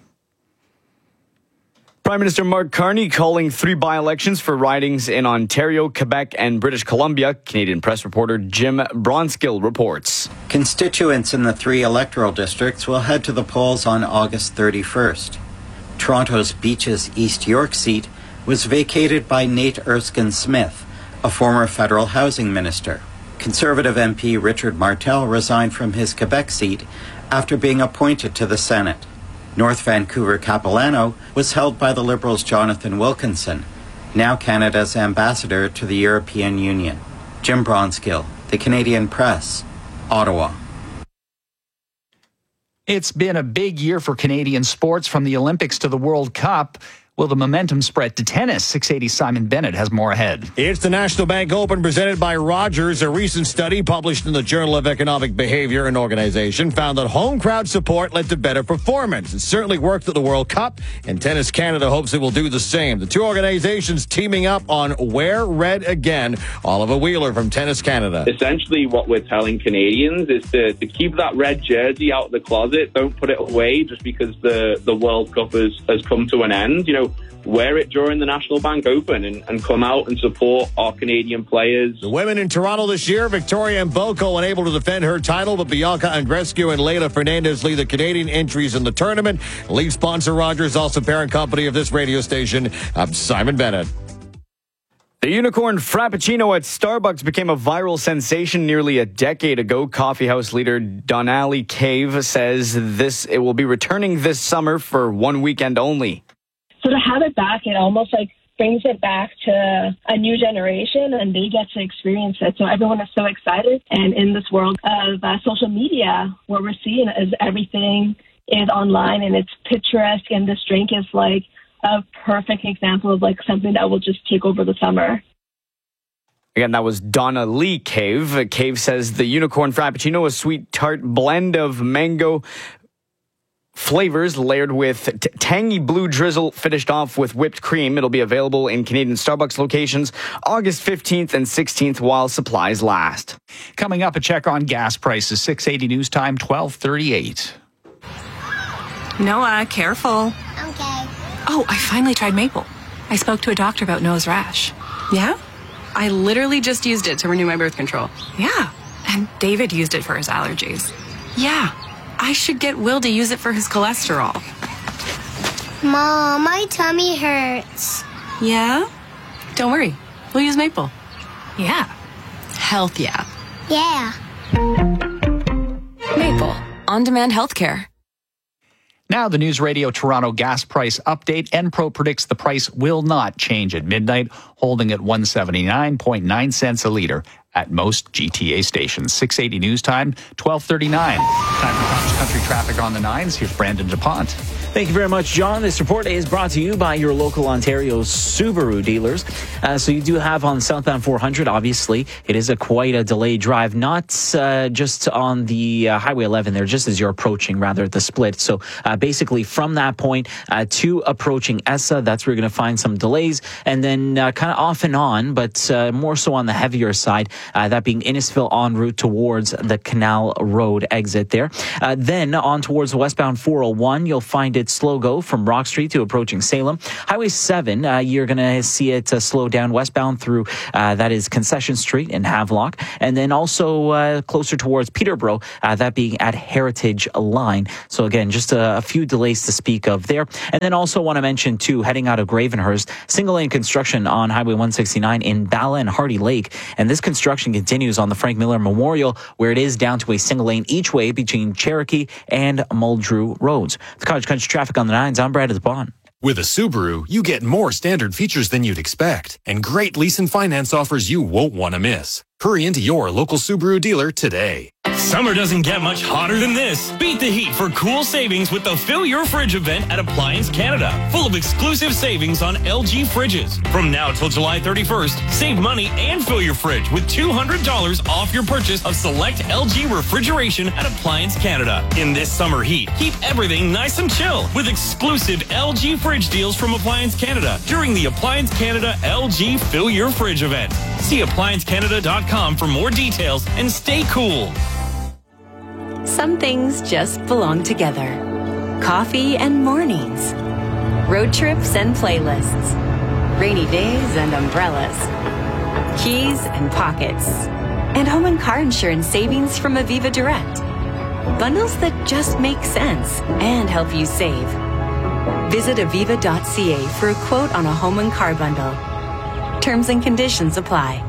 Prime Minister Mark Carney calling 3 by-elections for ridings in Ontario, Quebec, and British Columbia. Canadian press reporter Jim Bronskill reports. Constituents in the 3 electoral districts will head to the polls on August 31st. Toronto's Beaches East York seat was vacated by Nate Erskine-Smith, a former federal housing minister. Conservative MP Richard Martel resigned from his Quebec seat after being appointed to the Senate. North Vancouver Capilano was held by the Liberals' Jonathan Wilkinson, now Canada's ambassador to the European Union. Jim Bronskill, The Canadian Press, Ottawa. It's been a big year for Canadian sports, from the Olympics to the World Cup. Will the momentum spread to tennis? 680 Simon Bennett has more ahead. It's the National Bank Open presented by Rogers. A recent study published in the Journal of Economic Behavior and Organization found that home crowd support led to better performance. It certainly worked at the World Cup, and Tennis Canada hopes it will do the same. The two organizations teaming up on Wear Red Again. Oliver Wheeler from Tennis Canada. Essentially what we're telling Canadians is to keep that red jersey out of the closet. Don't put it away just because the World Cup has come to an end. You know, wear it during the National Bank Open and come out and support our Canadian players. The women in Toronto this year, Victoria Mboko unable to defend her title, but Bianca Andreescu and Leylah Fernandez lead the Canadian entries in the tournament. Lead sponsor Rogers, also parent company of this radio station. I'm Simon Bennett. The unicorn Frappuccino at Starbucks became a viral sensation nearly a decade ago. Coffeehouse leader Donnelly Cave says it will be returning this summer for one weekend only. So to have it back, it almost like brings it back to a new generation, and they get to experience it. So everyone is so excited. And in this world of social media, what we're seeing is everything is online and it's picturesque, and this drink is like a perfect example of like something that will just take over the summer. Again, that was Donna Lee Cave. Cave says the Unicorn Frappuccino, a sweet tart blend of mango flavors layered with tangy blue drizzle, finished off with whipped cream. It'll be available in Canadian Starbucks locations August 15th and 16th while supplies last. Coming up, a check on gas prices. 680 News Time, 12:38. Noah, careful. Okay. Oh, I finally tried maple. I spoke to a doctor about nose rash. Yeah? I literally just used it to renew my birth control. Yeah. And David used it for his allergies. Yeah. I should get Will to use it for his cholesterol. Mom, my tummy hurts. Yeah? Don't worry. We'll use maple. Yeah. Health, yeah. Yeah. Maple. On-demand healthcare. Now, the News Radio Toronto gas price update. Enpro predicts the price will not change at midnight, holding at 179.9 cents a litre at most GTA stations. 680 News Time, 12:39. Time for cross-country traffic on the 9s. Here's Brandon DuPont. Thank you very much, John. This report is brought to you by your local Ontario Subaru dealers. So you do have on southbound 400, obviously, it is quite a delayed drive, not just on the Highway 11 there, just as you're approaching, rather, at the split. So basically from that point to approaching ESSA, that's where you're going to find some delays. And then kind of off and on, but more so on the heavier side, that being Innisfil en route towards the Canal Road exit there. Then on towards the westbound 401, you'll find it slow go from Rock Street to approaching Salem. Highway 7, you're going to see it slow down westbound through, that is Concession Street in Havelock. And then also closer towards Peterborough, that being at Heritage Line. So again, just a few delays to speak of there. And then also want to mention too, heading out of Gravenhurst, single lane construction on Highway 169 in Bala and Hardy Lake. And this construction continues on the Frank Miller Memorial, where it is down to a single lane each way between Cherokee and Muldrew Roads. The Cottage Country traffic on the 9s. I'm Brad DuPont. With a Subaru, you get more standard features than you'd expect and great lease and finance offers you won't want to miss. Hurry into your local Subaru dealer today. Summer doesn't get much hotter than this. Beat the heat for cool savings with the Fill Your Fridge event at Appliance Canada. Full of exclusive savings on LG fridges. From now till July 31st, save money and fill your fridge with $200 off your purchase of select LG refrigeration at Appliance Canada. In this summer heat, keep everything nice and chill with exclusive LG fridge deals from Appliance Canada during the Appliance Canada LG Fill Your Fridge event. See appliancecanada.com for more details and stay cool. Some things just belong together. Coffee and mornings. Road trips and playlists. Rainy days and umbrellas. Keys and pockets. And home and car insurance savings from Aviva Direct. Bundles that just make sense and help you save. Visit aviva.ca for a quote on a home and car bundle. Terms and conditions apply.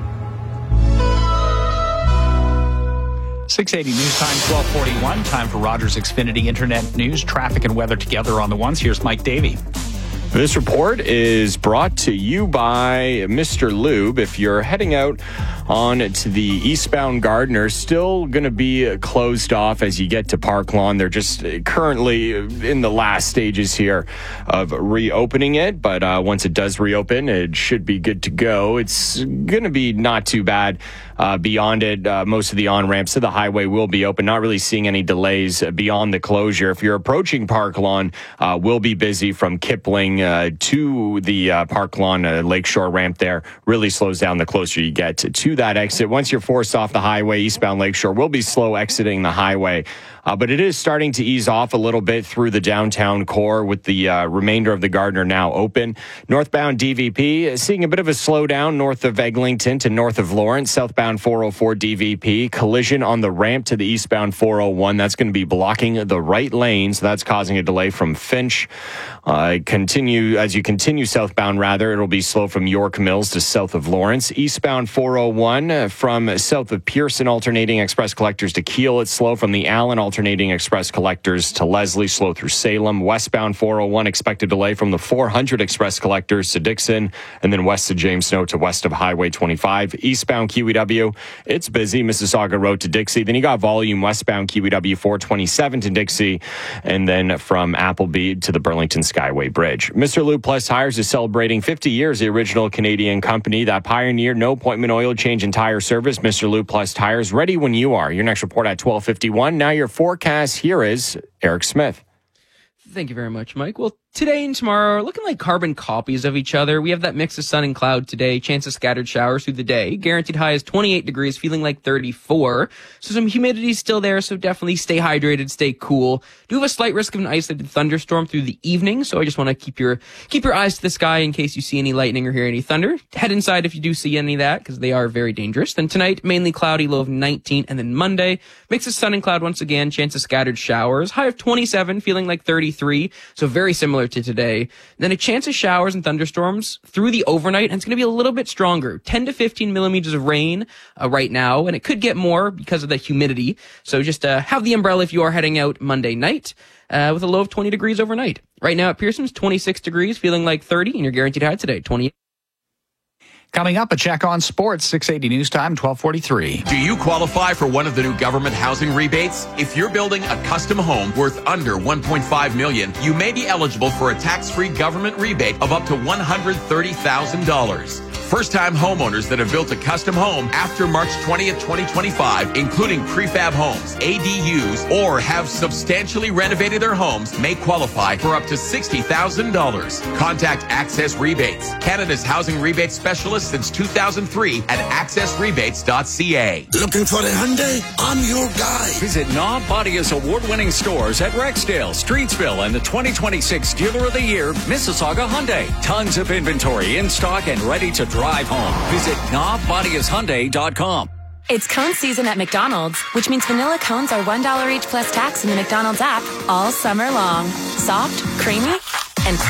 680 News Time, 12:41. Time for Rogers Xfinity Internet News, traffic and weather together on the ones. Here's Mike Davey. This report is brought to you by Mr. Lube. If you're heading out on to the eastbound Gardiner, still going to be closed off as you get to Park Lawn. They're just currently in the last stages here of reopening it, but once it does reopen, it should be good to go. It's going to be not too bad. Beyond it, most of the on-ramps to the highway will be open. Not really seeing any delays beyond the closure. If you're approaching Park Lawn, we'll be busy from Kipling to the Park Lawn Lakeshore ramp there. Really slows down the closer you get to that exit. Once you're forced off the highway, eastbound Lakeshore will be slow exiting the highway. But it is starting to ease off a little bit through the downtown core with the remainder of the Gardiner now open. Northbound DVP seeing a bit of a slowdown north of Eglinton to north of Lawrence. Southbound 404 DVP. Collision on the ramp to the eastbound 401. That's going to be blocking the right lane, so that's causing a delay from Finch. As you continue southbound, it'll be slow from York Mills to south of Lawrence. Eastbound 401 from south of Pearson alternating express collectors to Keele. It's slow from the Allen alternating alternating express collectors to Leslie, slow through Salem. Westbound 401, expected delay from the 400 express collectors to Dixon, and then west of James Snow to west of Highway 25. Eastbound QEW, it's busy. Mississauga Road to Dixie. Then you got volume westbound QEW 427 to Dixie, and then from Appleby to the Burlington Skyway Bridge. Mr. Lube Plus Tires is celebrating 50 years, the original Canadian company that pioneered no appointment oil change and tire service. Mr. Lube Plus Tires, ready when you are. Your next report at 12:51. Now your forecast, here is Eric Smith. Thank you very much, Mike. Well, today and tomorrow are looking like carbon copies of each other. We have that mix of sun and cloud today, chance of scattered showers through the day. Guaranteed high is 28 degrees, feeling like 34. So some humidity still there, so definitely stay hydrated, stay cool. Do have a slight risk of an isolated thunderstorm through the evening, so I just want to keep your eyes to the sky in case you see any lightning or hear any thunder. Head inside if you do see any of that, because they are very dangerous. Then tonight, mainly cloudy, low of 19, and then Monday, mix of sun and cloud once again, chance of scattered showers, high of 27, feeling like 33, so very similar to today. Then a chance of showers and thunderstorms through the overnight, and it's going to be a little bit stronger. 10 to 15 millimeters of rain right now, and it could get more because of the humidity. So just have the umbrella if you are heading out Monday night, with a low of 20 degrees overnight. Right now at Pearson's, 26 degrees, feeling like 30, and your guaranteed high today, 28. Coming up, a check on sports, 680 News Time, 12:43. Do you qualify for one of the new government housing rebates? If you're building a custom home worth under $1.5 million, you may be eligible for a tax-free government rebate of up to $130,000. First-time homeowners that have built a custom home after March 20th, 2025, including prefab homes, ADUs, or have substantially renovated their homes, may qualify for up to $60,000. Contact Access Rebates, Canada's housing rebate specialist since 2003 at accessrebates.ca. Looking for a Hyundai? I'm your guy. Visit Knob Bodia's award-winning stores at Rexdale, Streetsville, and the 2026 Dealer of the Year, Mississauga Hyundai. Tons of inventory in stock and ready to drive home. Visit knobbodiashyundai.com. It's cone season at McDonald's, which means vanilla cones are $1 each plus tax in the McDonald's app all summer long. Soft, creamy,